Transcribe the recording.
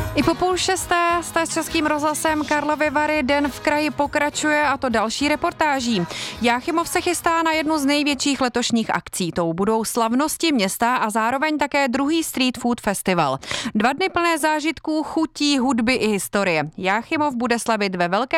I po 5:30 s Českým rozhlasem Karlovy Vary den v kraji pokračuje, a to další reportáží. Jáchymov se chystá na jednu z největších letošních akcí. Tou budou slavnosti města a zároveň také druhý Street Food Festival. 2 dny plné zážitků, chutí, hudby i historie. Jáchymov bude slavit ve velké